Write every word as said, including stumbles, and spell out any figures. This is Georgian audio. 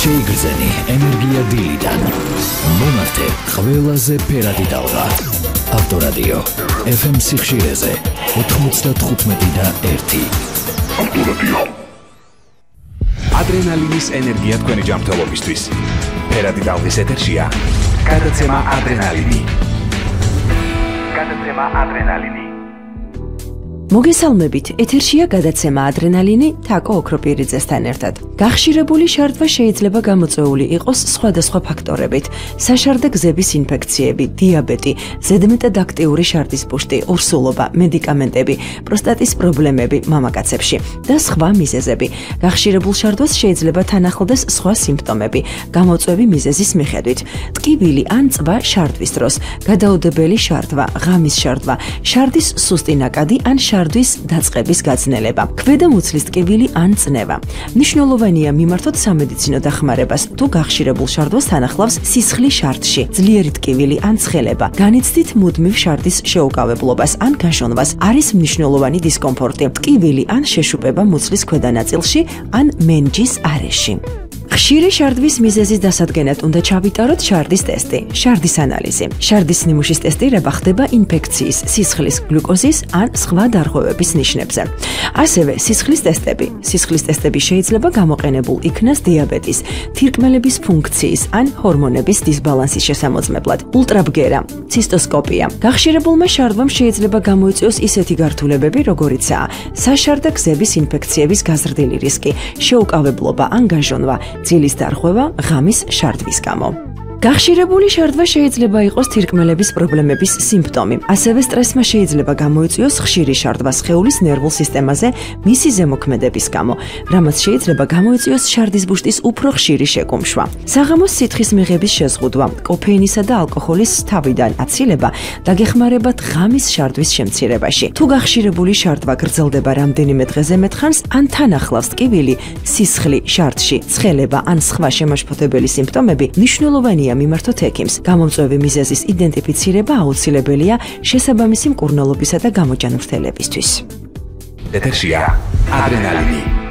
შეიგრძენი ენერგია დილიდან. მომართე ყველაზე ფერადი ტალღა. ავტორადიო ეფ ემ სიხშირეზე ოთხმოცდათხუთმეტი და ერთი. ავტორადიო. ადრენალინის ენერგია თქვენი ჯანმრთელობისთვის. ფერადი ტალღის ეთერშია გადაცემა ადრენალინი. გადაცემა ადრენალინი. მოგესალმებით, ეთერშია გადაცემა ადრენალინი თაკო ოქროპირიძესთან ერთად. გახშირებული შარდვა შეიძლება გამოწვეული იყოს სხვადასხვა ფაქტორებით: საშარდე გზების ინფექციები, დიაბეტი, ზედმეტად აქტიური შარდის ბუშტი, ორსულობა, მედიკამენტები, პროსტატის პრობლემები მამაკაცებში და სხვა მიზეზები. გახშირებულ შარდვას შეიძლება თან ახლდეს სხვა სიმპტომები, გამოწვევი მიზეზის მიხედვით: ტკივილი ან წვა შარდვის დროს, გადაუდებელი შარდვა, ღამის შარდვა, შარდის სუსტი ნაკადი ან შარდვის დაწყების გაძნელება, ქვედამუცლის ტკივილი ან წნევა. მნიშვნელოვანია მიმართოთ სამედიცინო დახმარებას, თუ გახშირებულ შარდვას თან ახლავს სისხლი შარდში, ძლიერი ტკივილი ან ცხელება, განიცდით მუდმივ შარდის შეუკავებლობას ან გაშონვას, არის მნიშვნელოვანი დისკომფორტი, ტკივილი ან შეშუპება მუცლის ქვედა ნაწილში ან მენჯის არეში. ხშირი შარდვის მიზეზის დასადგენად უნდა ჩავიტაროთ შარდის ტესტი, შარდის ანალიზი. შარდის ნიმუშის ტესტირება ხდება ინფექციის, სისხლის გლუკოზის ან სხვა დარღვევების ნიშნებზე. ასევე სისხლის ტესტები. სისხლის ტესტები შეიძლება გამოყენებულ იქნას დიაბეტის, თირკმელების ფუნქციის ან ჰორმონების დისბალანსის შესამოწმებლად. ულტრაბგერა, ცისტოსკოპია. გახშირებულმა შარდვამ შეიძლება გამოიწვიოს ისეთი გართულებები, როგორიცაა საშარდე გზების ინფექციების გაზრდილი რისკი, შეუკავებლობა ან გაჟონვა, ძილის დარღვევა ღამის შარდვის გამო. გახშირებული შარდვა შეიძლება იყოს თირკმელების პრობლემების სიმპტომი. ასევე სტრესმა შეიძლება გამოიწვიოს ხშირი შარდვა სხეულის ნერვულ სისტემაზე მისი ზემოქმედების გამო, რამაც შეიძლება გამოიწვიოს შარდის ბუშტის უფრო ხშირი შეკუმშვა. საღამოს სითხის მიღების შეზღუდვა, კოფეინისა და ალკოჰოლის თავიდან აცილება დაგეხმარებათ ღამის შარდვის შემცირებაში. თუ გახშირებული შარდვა გრძელდება რამდენიმე დღეზე მეტხანს, ან თან ახლავს ტკივილი, სისხლი შარდში, ცხელება ან სხვა შემაშფოთებელი სიმპტომები, მნიშვნელოვანია მიმართოთ ექიმს. გამომწვევი მიზეზის იდენტიფიცირება აუცილებელია შესაბამისი მკურნალობისა და გამოჯანმრთელებისთვის. ეთერშია ადრენალინი.